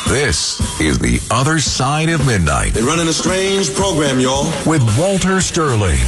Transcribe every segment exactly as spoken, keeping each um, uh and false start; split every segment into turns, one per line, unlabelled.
This is The Other Side of Midnight.
They're running a strange program, y'all.
With Walter Sterling.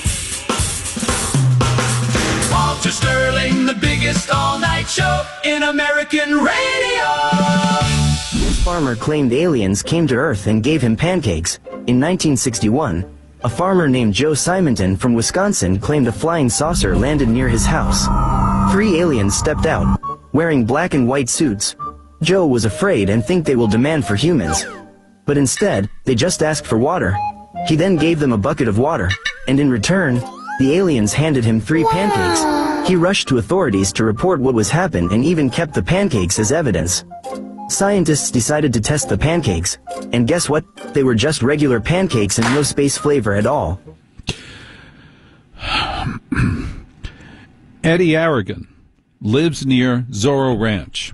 Walter Sterling, the biggest all-night show in American radio.
This farmer claimed aliens came to Earth and gave him pancakes. In nineteen sixty-one, a farmer named Joe Simonton from Wisconsin claimed a flying saucer landed near his house. Three aliens stepped out, wearing black and white suits. Joe was afraid and think they will demand for humans. But instead, they just asked for water. He then gave them a bucket of water, and in return, the aliens handed him three pancakes. He rushed to authorities to report what was happened and even kept the pancakes as evidence. Scientists decided to test the pancakes, and guess what? They were just regular pancakes and no space flavor at all.
Eddie Aragon lives near Zorro Ranch.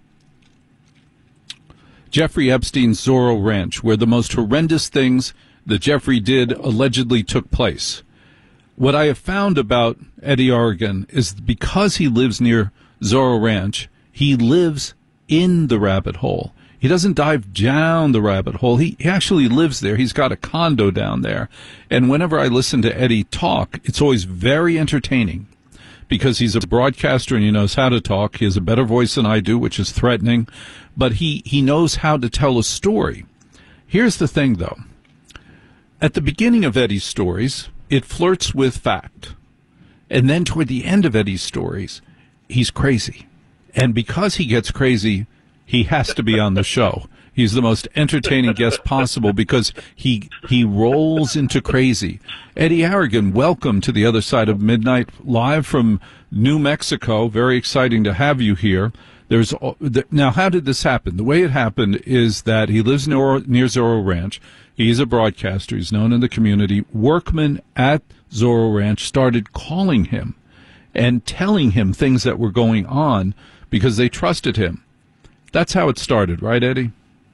Jeffrey Epstein's Zorro Ranch, where the most horrendous things that Jeffrey did allegedly took place. What I have found about Eddie Aragon is because he lives near Zorro Ranch, he lives in the rabbit hole. He doesn't dive down the rabbit hole. He, he actually lives there. He's got a condo down there. And whenever I listen to Eddie talk, it's always very entertaining because he's a broadcaster and he knows how to talk. He has a better voice than I do, which is threatening. But he, he knows how to tell a story. Here's the thing, though. At the beginning of Eddie's stories, it flirts with fact. And then toward the end of Eddie's stories, he's crazy. And because he gets crazy, he has to be on the show. He's the most entertaining guest possible because he he rolls into crazy. Eddie Aragon, welcome to The Other Side of Midnight, live from New Mexico. Very exciting to have you here. There's now, how did this happen? The way it happened is that he lives near, near Zorro Ranch. He's a broadcaster. He's known in the community. Workmen at Zorro Ranch started calling him and telling him things that were going on because they trusted him. That's how it started, right, Eddie?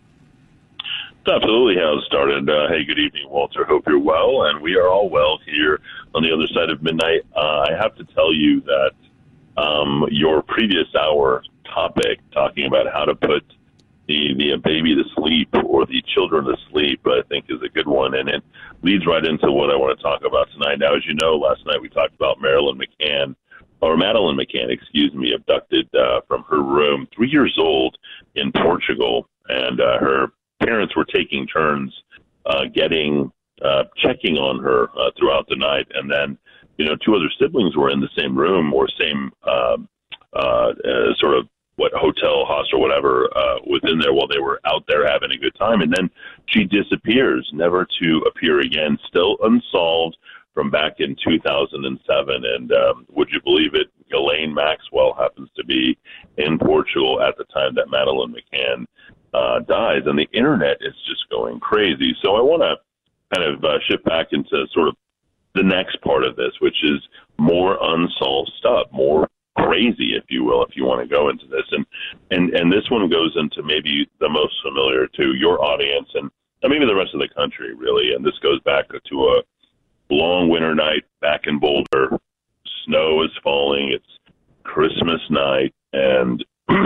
That's absolutely how it started. Uh, hey, good evening, Walter. Hope you're well, and we are all well here on The Other Side of Midnight. Uh, I have to tell you that um, your previous hour topic, talking about how to put the, the baby to sleep or the children to sleep, I think is a good one, and it leads right into what I want to talk about tonight. Now, as you know, last night we talked about Marilyn McCann, or Madeleine McCann, excuse me, abducted uh, from her room, three years old, in Portugal, and uh, her parents were taking turns uh, getting, uh, checking on her uh, throughout the night, and then, you know, two other siblings were in the same room or same uh, uh, uh, sort of what hotel, hostel, whatever, uh, within there while they were out there having a good time, and then she disappears, never to appear again, still unsolved from back in two thousand seven. And um, would you believe it, Ghislaine Maxwell happens to be in Portugal at the time that Madeleine McCann uh, dies, and the internet is just going crazy. So I want to kind of uh, shift back into sort of the next part of this, which is more unsolved stuff, more crazy, if you will, if you want to go into this. And, and, and this one goes into maybe the most familiar to your audience and maybe the rest of the country, really. And this goes back to a long winter night back in Boulder. Snow is falling. It's Christmas night. And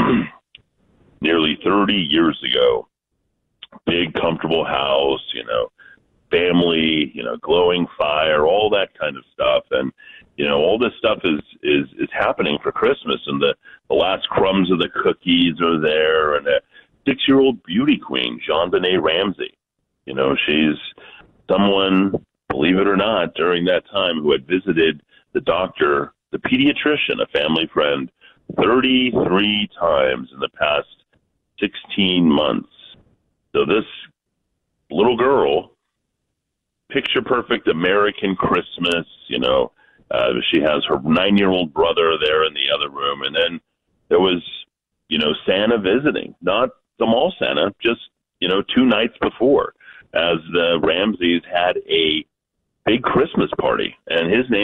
nearly thirty years ago, big, comfortable house, you know, family, you know, glowing fire, all that kind of stuff. And, you know, all this stuff is, is, is happening for Christmas. And the, the last crumbs of the cookies are there. And a six-year-old beauty queen, JonBenét Ramsey, you know, she's someone, believe it or not, during that time who had visited the doctor, the pediatrician, a family friend, thirty-three times in the past sixteen months. So this little girl, picture-perfect American Christmas, you know, uh, she has her nine-year-old brother there in the other room. And then there was, you know, Santa visiting, not the mall Santa, just, you know, two nights before, as the Ramseys had a big Christmas party, and his name